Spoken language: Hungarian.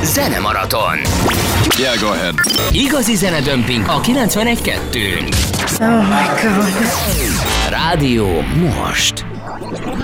Zenemaraton. Yeah, go ahead. Igazi zenedömping a 91.2. Oh my God. Rádió most.